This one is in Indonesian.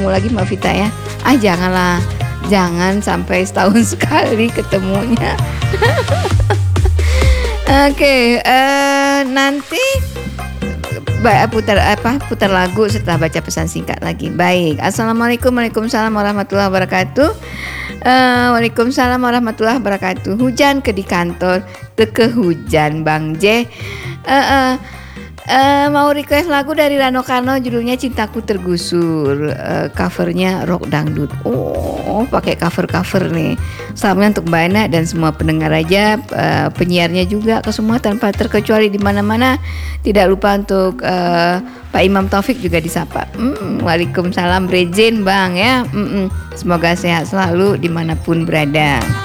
ketemu lagi Mbak Vita ya. Janganlah, jangan sampai setahun sekali ketemunya. Oke, nanti putar lagu setelah baca pesan singkat lagi. Baik. Assalamualaikum, waalaikumsalam warahmatullahi wabarakatuh. Waalaikumsalam warahmatullahi wabarakatuh. Hujan ke di kantor, teke hujan Bang J. Mau request lagu dari Rano Karno, judulnya Cintaku Tergusur, covernya rock dangdut. Oh, pakai cover nih. Salamnya untuk Mbak Ana dan semua pendengar aja, penyiarnya juga ke semua tanpa terkecuali di mana-mana. Tidak lupa untuk Pak Imam Taufik juga disapa. Waalaikumsalam Brejin Bang ya. Semoga sehat selalu dimanapun berada.